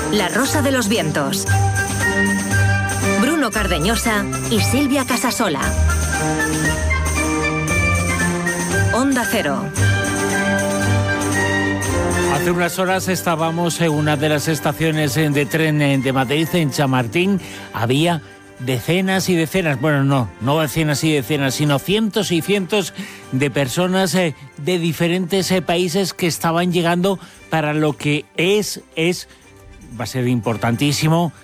La Rosa de los Vientos. Bruno Cardeñosa y Silvia Casasola. Onda Cero. Hace unas horas estábamos en una de las estaciones de tren de Madrid, en Chamartín. Había decenas y decenas, bueno, no decenas y decenas, sino cientos y cientos de personas de diferentes países que estaban llegando para lo que va a ser importantísimo,